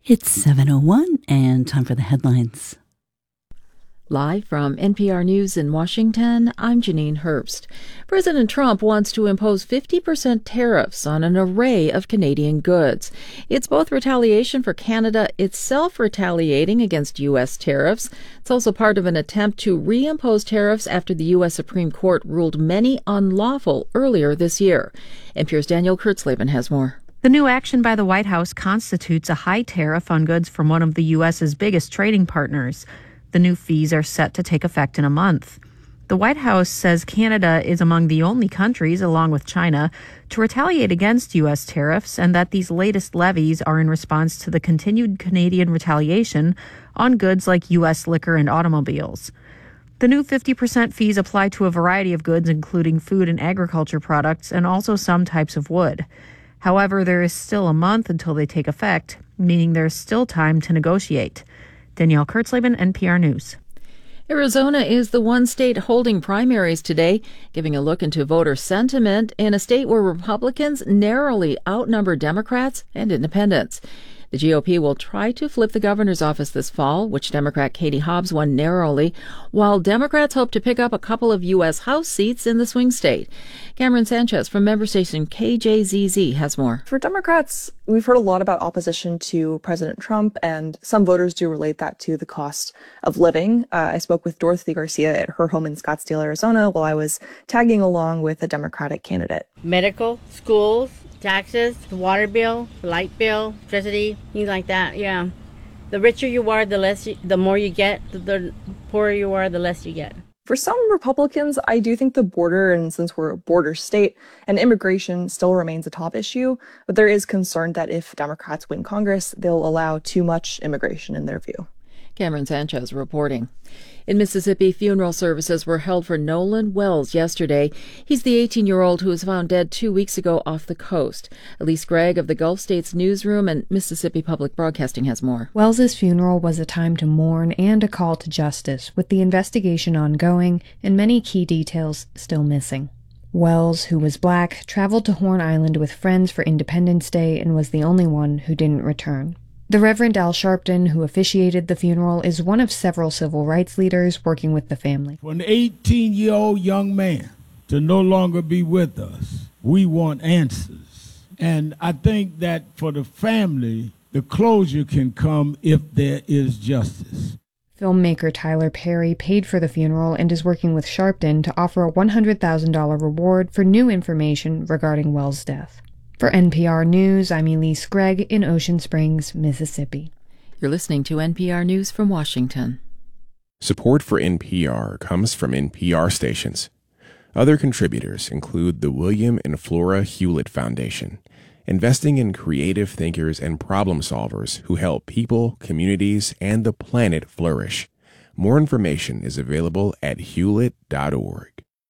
It's 7:01 and time for the headlines. Live from NPR News in Washington, I'm Janine Herbst. President Trump wants to impose 50% tariffs on an array of Canadian goods. It's both retaliation for Canada itself retaliating against U.S. tariffs. It's also part of an attempt to reimpose tariffs after the U.S. Supreme Court ruled many unlawful earlier this year. NPR's Daniel Kurtzleben has more. The new action by the White House constitutes a high tariff on goods from one of the U.S.'s biggest trading partners. The new fees are set to take effect in a month. The White House says Canada is among the only countries, along with China, to retaliate against U.S. tariffs, and that these latest levies are in response to the continued Canadian retaliation on goods like U.S. liquor and automobiles. The new 50% fees apply to a variety of goods, including food and agriculture products, and also some types of wood. However, there is still a month until they take effect, meaning there's still time to negotiate. Danielle Kurtzleben, NPR News. Arizona is the one state holding primaries today, giving a look into voter sentiment in a state where Republicans narrowly outnumber Democrats and independents. The GOP will try to flip the governor's office this fall, which Democrat Katie Hobbs won narrowly, while Democrats hope to pick up a couple of U.S. House seats in the swing state. Cameron Sanchez from member station KJZZ has more. For Democrats, we've heard a lot about opposition to President Trump, and some voters do relate that to the cost of living. I spoke with Dorothy Garcia at her home in Scottsdale, Arizona, while I was tagging along with a Democratic candidate. Medical, schools, taxes, the water bill, the light bill, electricity, things like that, yeah. The richer you are, the more you get. The poorer you are, the less you get. For some Republicans, I do think the border, and since we're a border state, and immigration still remains a top issue, but there is concern that if Democrats win Congress, they'll allow too much immigration in their view. Cameron Sanchez reporting. In Mississippi, funeral services were held for Nolan Wells yesterday. He's the 18-year-old who was found dead 2 weeks ago off the coast. Elise Gregg of the Gulf States Newsroom and Mississippi Public Broadcasting has more. Wells's funeral was a time to mourn and a call to justice, with the investigation ongoing and many key details still missing. Wells, who was black, traveled to Horn Island with friends for Independence Day and was the only one who didn't return. The Reverend Al Sharpton, who officiated the funeral, is one of several civil rights leaders working with the family. For an 18-year-old young man to no longer be with us, we want answers. And I think that for the family, the closure can come if there is justice. Filmmaker Tyler Perry paid for the funeral and is working with Sharpton to offer a $100,000 reward for new information regarding Wells' death. For NPR News, I'm Elise Gregg in Ocean Springs, Mississippi. You're listening to NPR News from Washington. Support for NPR comes from NPR stations. Other contributors include the William and Flora Hewlett Foundation, investing in creative thinkers and problem solvers who help people, communities, and the planet flourish. More information is available at hewlett.org.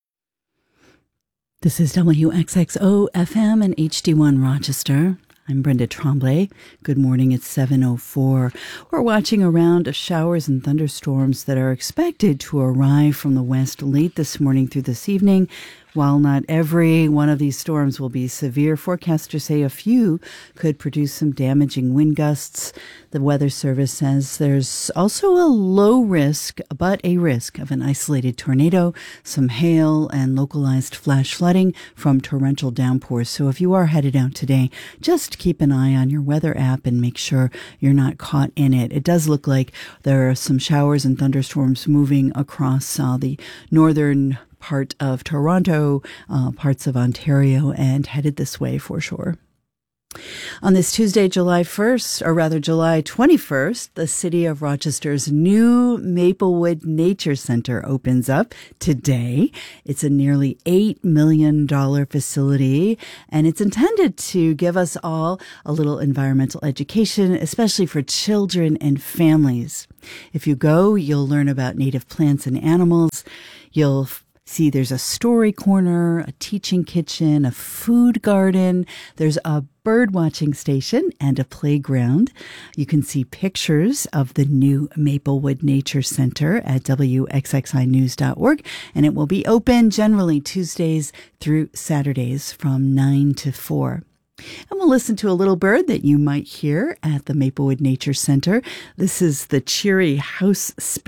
This is WXXO FM and HD1 Rochester. I'm Brenda Tremblay. Good morning. It's 7:04. We're watching a round of showers and thunderstorms that are expected to arrive from the west late this morning through this evening. While not every one of these storms will be severe, forecasters say a few could produce some damaging wind gusts. The Weather Service says there's also a low risk, but a risk of an isolated tornado, some hail, and localized flash flooding from torrential downpours. So if you are headed out today, just keep an eye on your weather app and make sure you're not caught in it. It does look like there are some showers and thunderstorms moving across the northern part of Toronto, parts of Ontario, and headed this way for sure. On this Tuesday, July 21st, the City of Rochester's new Maplewood Nature Center opens up today. It's a nearly $8 million facility, and it's intended to give us all a little environmental education, especially for children and families. If you go, you'll learn about native plants and animals. You'll see there's a story corner, a teaching kitchen, a food garden. There's a bird watching station and a playground. You can see pictures of the new Maplewood Nature Center at WXXInews.org, and it will be open generally Tuesdays through Saturdays from 9 to 4. And we'll listen to a little bird that you might hear at the Maplewood Nature Center. This is the cheery house sparrow.